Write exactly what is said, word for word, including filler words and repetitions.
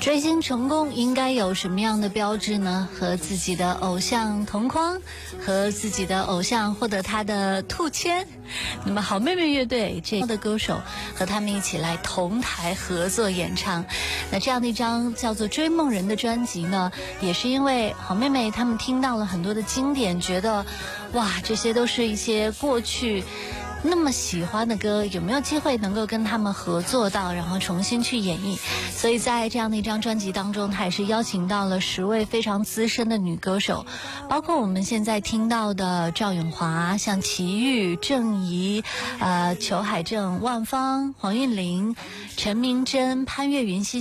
追星成功应该有什么样的标志呢？和自己的偶像同框，和自己的偶像获得他的兔签。那么好妹妹乐队这样的歌手和他们一起来同台合作演唱，那这样的一张叫做《追梦人》的专辑呢，也是因为好妹妹他们听到了很多的经典，觉得哇，这些都是一些过去那么喜欢的歌，有没有机会能够跟他们合作到，然后重新去演绎？所以在这样的一张专辑当中，他也是邀请到了十位非常资深的女歌手，包括我们现在听到的赵咏华、像齐豫、郑怡、呃裘海正、万芳、黄韵玲、陈明真、潘越云、